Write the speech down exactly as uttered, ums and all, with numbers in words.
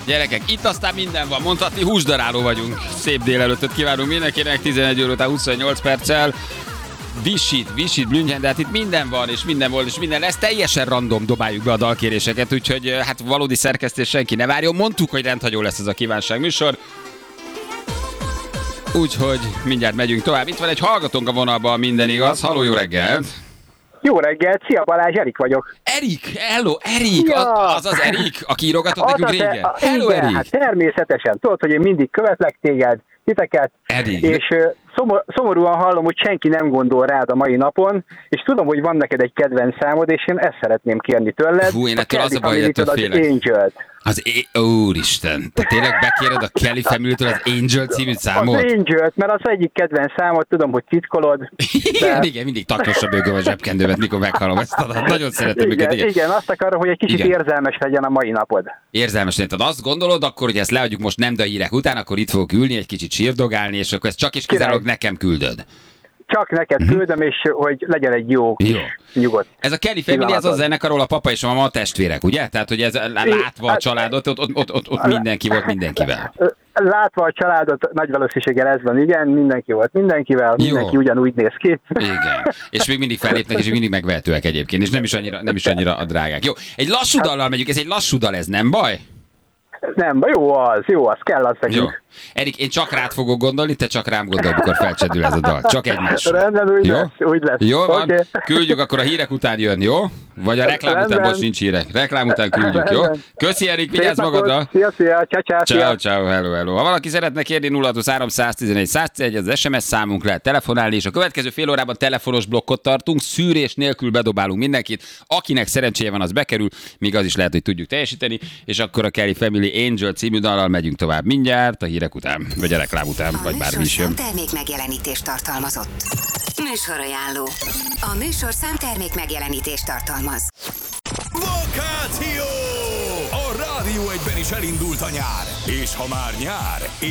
Gyerekek, itt aztán minden van, mondhatni húsdaráló vagyunk. Szép délelőttöt kívánunk mindenkinek, tizenegy óra után huszonnyolc perccel. Visit, Visit, München, de hát itt minden van, és minden volt, és minden lesz. Teljesen random dobáljuk be a dalkéréseket, úgyhogy hát valódi szerkesztés senki ne várjon. Mondtuk, hogy rendhagyó lesz ez a kívánság műsor. Úgyhogy mindjárt megyünk tovább. Itt van egy hallgatónk a vonalban, minden igaz. Halló, jó reggelt! Jó reggelt, szia Balázs, Erik vagyok. Erik, hello, Erik, ja. az, az az Erik, aki írogatott nekünk régen. A, hello, igen, Erik. Hát természetesen, tudod, hogy én mindig követlek téged, titeket, Erik. és szomor, szomorúan hallom, hogy senki nem gondol rád a mai napon, és tudom, hogy van neked egy kedvenc számod, és én ezt szeretném kérni tőled. Fú, én ettől az a baj, hogy ettől az félek. Angel-t. Az é... Úristen, te tényleg bekéred a Kelly Family-től az Angel című számot? Az Angel-t, mert az egyik kedvenc számot, tudom, hogy titkolod. De... Igen, igen, mindig taknosabb bőgöm a zsebkendőmet, mikor meghallom ezt. Nagyon szeretem igen, őket. Igen, igen, azt akarom, hogy egy kicsit igen. érzelmes legyen a mai napod. Érzelmes legyen. Tehát azt gondolod, akkor, hogy ezt leadjuk most nem de hírek után, akkor itt fogok ülni, egy kicsit sírdogálni, és akkor ezt csak és kizárólag nekem küldöd. Csak neked küldöm, és hogy legyen egy jó, jó. nyugodt. Ez a Kelly Family, ez a zenekar, ahol a papa és a mama a testvérek, ugye? Tehát, hogy ez látva a családot, ott, ott, ott, ott mindenki volt mindenkivel. Látva a családot, nagy valószínűséggel ez van, igen, mindenki volt mindenkivel, jó. Mindenki ugyanúgy néz ki. Igen, és még mindig fellépnek, és még mindig megvehetőek egyébként, és nem is annyira, nem is annyira a drágák. Jó, egy lassú dallal megyünk, ez egy lassú dal, ez nem baj? Nem, jó az, jó az, kell az nekünk. Jó. Erik, én csak rád fogok gondolni, te csak rám gondolj, amikor felcsedül ez a dal. Csak egymás. Rendben, úgy jó? lesz, úgy lesz. Jó van, okay. Küldjük, akkor a hírek után jön, jó? Vagy a reklám Rendben. után, most nincs hírek. Reklám után küldjük, jó? Köszi, Erik, vigyázz magadra. Szia, szia, csá, csá, ciao, ciao, hello, hello. Ha valaki szeretne kérni nulla hatszázhárom száztizenegy száztizenegy, az es em es számunk, lehet telefonálni, és a következő fél órában telefonos blokkot tartunk, szűrés nélkül bedobálunk mindenkit. Akinek szerencséje van, az bekerül, még az is lehet, hogy tudjuk teljesíteni, és akkor a Kelly Family Angel című dallal megyünk tovább mindjárt, a hírek után, vagy a reklám után, vagy bármi is jön. Termék megjelenítést tartalmazott. Műsorajánló. A műsor számtermék megjelenítést tartalmaz. Vakáció! A Rádió egyben is elindult a nyár. És ha már nyár,